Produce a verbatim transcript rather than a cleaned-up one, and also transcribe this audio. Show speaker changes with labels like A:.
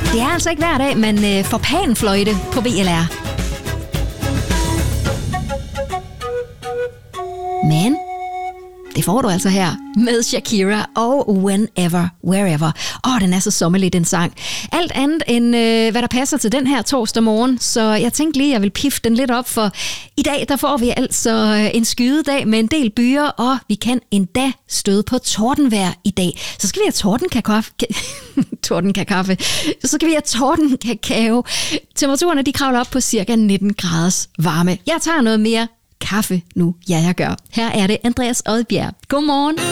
A: Det er altså ikke hver dag, man øh, får panfløjte på B L R. Men det får du altså her med Shakira og Whenever, Wherever. Åh, oh, den er så sommerlig, den sang. Alt andet end, øh, hvad der passer til den her torsdag morgen, så jeg tænkte lige, at jeg vil pifte den lidt op, for i dag, der får vi altså en skydedag med en del byer, og vi kan endda støde på tordenvejr i dag. Så skal vi have tordenkakaffe. tordenkakaffe. Så skal vi have tordenkakao. Temperaturerne, de kravler op på cirka nitten graders varme. Jeg tager noget mere kaffe nu. Ja, jeg gør. Her er det Andreas Odbjerg. Godmorgen.